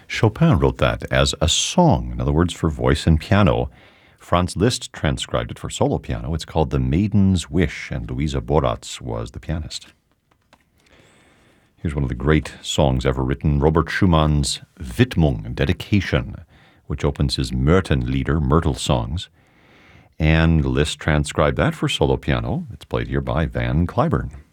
Chopin wrote that as a song, in other words, for voice and piano. Franz Liszt transcribed it for solo piano. It's called The Maiden's Wish, and Luisa Borratz was the pianist. Here's one of the great songs ever written, Robert Schumann's Widmung, Dedication, which opens his Myrtenlieder, Myrtle songs. And Liszt transcribed that for solo piano. It's played here by Van Cliburn.